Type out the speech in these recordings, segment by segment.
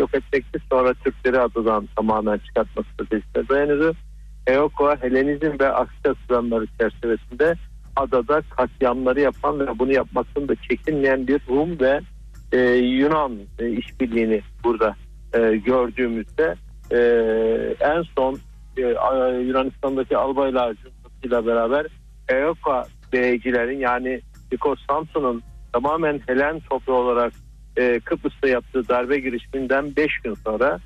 yok etmekti. Sonra Türkleri adadan tamamen çıkartma stratejisine dayanıyordu. EOKA, Helenizm ve aksi planları çerçevesinde adada katliamları yapan ve bunu yapmaktan da çekinmeyen bir Rum ve Yunan işbirliğini burada gördüğümüzde en son Yunanistan'daki albaylar cumhuriyetiyle beraber EOKA beycilerin yani Nikos Samson'un tamamen Helen toprağı olarak Kıbrıs'ta yaptığı darbe girişiminden 5 gün sonra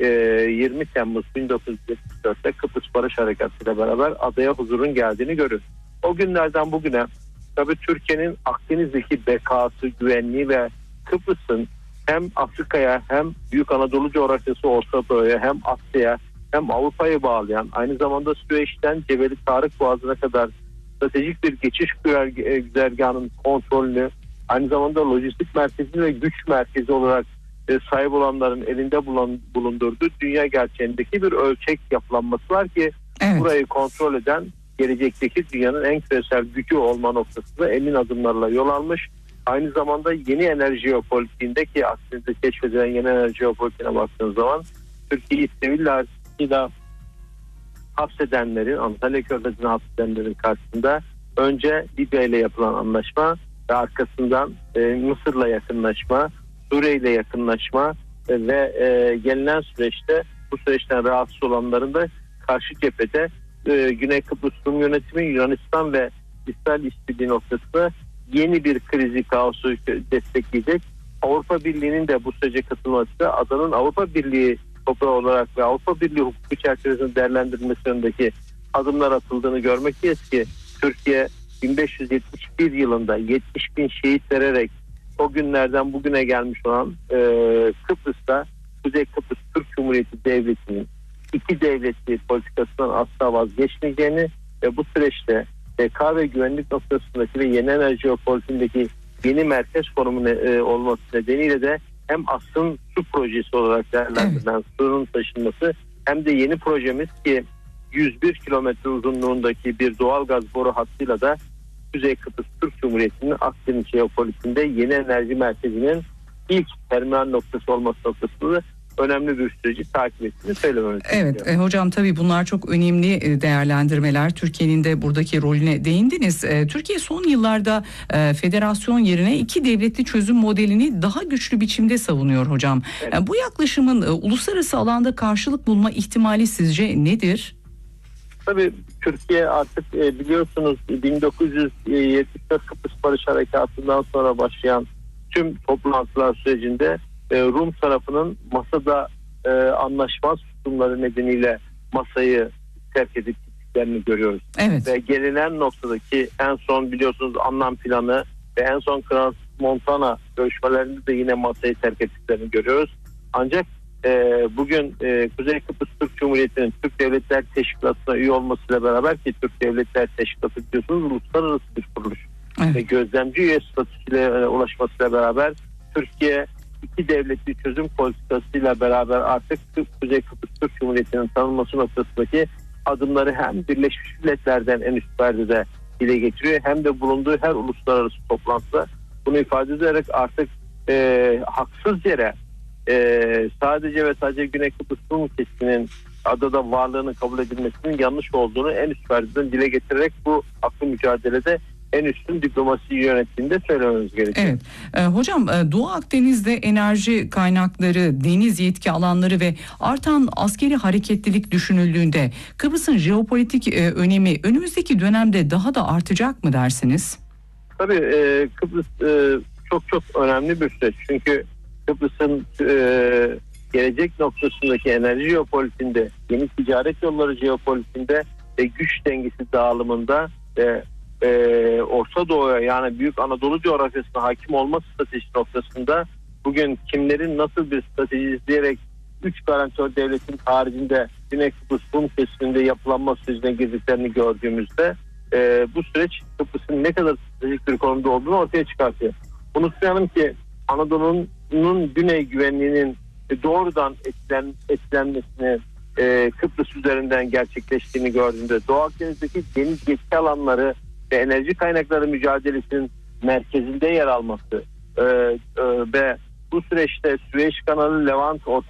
20 Temmuz 1974'te Kıbrıs Barış Harekatı ile beraber adaya huzurun geldiğini görür. O günlerden bugüne tabii Türkiye'nin Akdeniz'deki bekası, güvenliği ve Kıbrıs'ın hem Afrika'ya hem Büyük Anadolu coğrafyası Orta Doğu'ya hem Asya'ya hem Avrupa'yı bağlayan, aynı zamanda Süveyş'ten Cebeli Tarık Boğazı'na kadar stratejik bir geçiş güzergahının kontrolünü, aynı zamanda lojistik merkezi ve güç merkezi olarak sahip olanların elinde bulundurduğu dünya gerçeğindeki bir ölçek yapılanması var ki burayı kontrol eden gelecekteki dünyanın en küresel gücü olma noktasında emin adımlarla yol almış. Aynı zamanda yeni enerji jeopolitiğinde ki Akdeniz'de keşfedilen yeni enerji jeopolitiğine baktığınız zaman Türkiye'yi Seviller'de hapsedenlerin, Antalya Körfezi'ne hapsedenlerin karşısında önce Libya ile yapılan anlaşma ve arkasından Mısır'la yakınlaşma, Suriye ile yakınlaşma ve gelinen süreçte bu süreçten rahatsız olanların da karşı cephede Güney Kıbrıs Rum yönetimi, Yunanistan ve İsrail işbirliği noktasında yeni bir krizi, kaosu destekleyecek. Avrupa Birliği'nin de bu sürece katılması, adanın Avrupa Birliği toprağı olarak ve Avrupa Birliği hukuku çerçevesinde değerlendirilmesi yönündeki adımlar atıldığını görmekteyiz ki Türkiye 1571 yılında 70 bin şehit vererek o günlerden bugüne gelmiş olan Kıbrıs'ta Kuzey Kıbrıs Türk Cumhuriyeti Devleti'nin iki devletli politikasından asla vazgeçmeyeceğini ve bu süreçte beka ve güvenlik noktasındaki ve yeni enerji jeopolitiğindeki yeni merkez konumu olması nedeniyle de hem aslında su projesi olarak değerlendirilen suyun taşınması hem de yeni projemiz ki 101 kilometre uzunluğundaki bir doğalgaz boru hattıyla da Kuzey Kıbrıs Türk Cumhuriyeti'nin Akdeniz jeopolitiğinde yeni enerji merkezinin ilk terminal noktası olması noktasında önemli bir süreci takip ettiğini söylememiz gerekiyor. Evet hocam, tabii bunlar çok önemli değerlendirmeler. Türkiye'nin de buradaki rolüne değindiniz. Türkiye son yıllarda federasyon yerine iki devletli çözüm modelini daha güçlü biçimde savunuyor hocam. Evet. Bu yaklaşımın uluslararası alanda karşılık bulma ihtimali sizce nedir? Tabii Türkiye artık biliyorsunuz 1974 Kıbrıs Barış Harekatı'ndan sonra başlayan tüm toplantılar sürecinde Rum tarafının masada anlaşmaz tutumları nedeniyle masayı terk edip gittiklerini görüyoruz. Evet. Ve gelinen noktadaki en son biliyorsunuz anlam planı ve en son Crans Montana görüşmelerinde de yine masayı terk ettiklerini görüyoruz. Ancak bugün Kuzey Kıbrıs Türk Cumhuriyeti'nin Türk Devletler Teşkilatı'na üye olmasıyla beraber ki Türk Devletler Teşkilatı biliyorsunuz uluslararası bir kuruluş. Evet. Ve gözlemci üye statüsüyle ulaşmasıyla beraber Türkiye iki devletli çözüm politikasıyla beraber artık Kuzey Kıbrıs Türk Cumhuriyeti'nin tanınması noktasındaki adımları hem Birleşmiş Milletler'den en üst perdede dile getiriyor hem de bulunduğu her uluslararası toplantıda bunu ifade ederek artık haksız yere sadece ve sadece Güney Kıbrıs Rum kesiminin adada varlığının kabul edilmesinin yanlış olduğunu en üst perdeden dile getirerek bu haklı mücadelede en üstün diplomasi yönettiğinde söylememiz gerekiyor. Evet. Hocam Doğu Akdeniz'de enerji kaynakları, deniz yetki alanları ve artan askeri hareketlilik düşünüldüğünde Kıbrıs'ın jeopolitik önemi önümüzdeki dönemde daha da artacak mı dersiniz? Tabii Kıbrıs çok önemli bir süreç. Çünkü Kıbrıs'ın gelecek noktasındaki enerji jeopolitiğinde, yeni ticaret yolları jeopolitiğinde ve güç dengesi dağılımında Orta Doğu'ya yani Büyük Anadolu coğrafyasına hakim olma stratejisi noktasında bugün kimlerin nasıl bir strateji izleyerek 3 garantör devletin haricinde Güney Kıbrıs Rum kesiminde yapılanma sürecine girdiklerini gördüğümüzde bu süreç Kıbrıs'ın ne kadar stratejik bir konumda olduğunu ortaya çıkartıyor. Unutmayalım ki Anadolu'nun güney güvenliğinin doğrudan etkilenmesini Kıbrıs üzerinden gerçekleştiğini gördüğünde Doğu Akdeniz'deki deniz yetki alanları ve enerji kaynakları mücadelesinin merkezinde yer alması ve bu süreçte Süveyş Kanalı, Levant, Orta